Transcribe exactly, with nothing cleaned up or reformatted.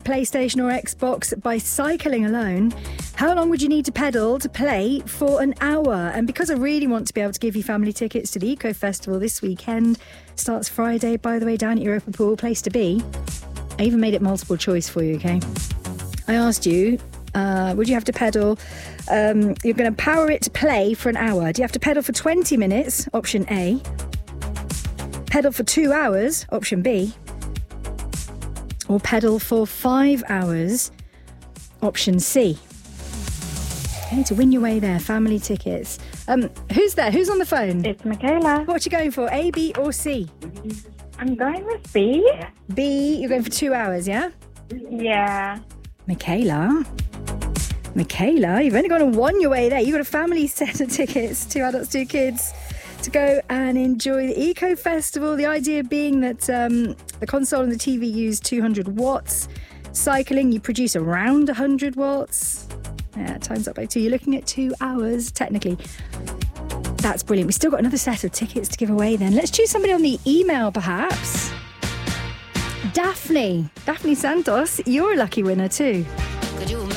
PlayStation or Xbox by cycling alone, how long would you need to pedal to play for an hour? And because I really want to be able to give you family tickets to the Eco Festival this weekend, starts Friday, by the way, down at Europa Pool, place to be. I even made it multiple choice for you, okay? I asked you, uh, would you have to pedal? Um, you're going to power it to play for an hour. Do you have to pedal for twenty minutes? Option A. Pedal for two hours? Option B. Or pedal for five hours? Option C. Okay, to win your way there, family tickets. Um, who's there? Who's on the phone? It's Michaela. What you going for, A, B or C? I'm going with B. B, you're going for two hours, yeah? Yeah. Michaela? Michaela, you've only gone and won your way there. You've got a family set of tickets, two adults, two kids, to go and enjoy the Eco Festival. The idea being that um, the console and the T V use two hundred watts. Cycling, you produce around one hundred watts. Yeah, time's up by two. You're looking at two hours, technically. That's brilliant. We've still got another set of tickets to give away then. Let's choose somebody on the email, perhaps. Daphne. Daphne Santos, you're a lucky winner too.